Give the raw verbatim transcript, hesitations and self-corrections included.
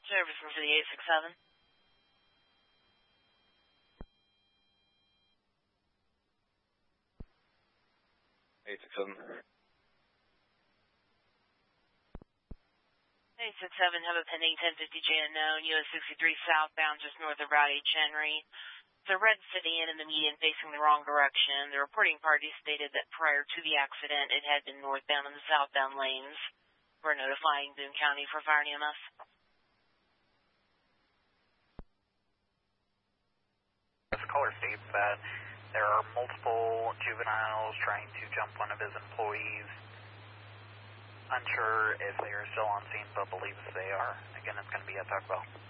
Servicing for the eight six seven. eight six seven. eight six seven, have a pending ten fifty J unknown, U S sixty-three southbound, just north of Route H Henry. It's a red sedan in the median facing the wrong direction. The reporting party stated that prior to the accident, it had been northbound in the southbound lanes. We're notifying Boone County for fire and E M S. This caller states that there are multiple juveniles trying to jump one of his employees. Unsure if they are still on scene, but believes they are. Again, it's going to be at Taco Bell.